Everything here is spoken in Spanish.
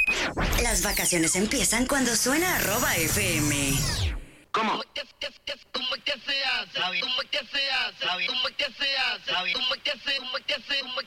Las vacaciones empiezan cuando suena @FM. ¿Cómo? ¿Cómo es que se hace? ¿Cómo es que se hace? ¿Cómo es que se hace? ¿Cómo es que se hace? ¿Cómo es que se hace? ¿Cómo es que se hace?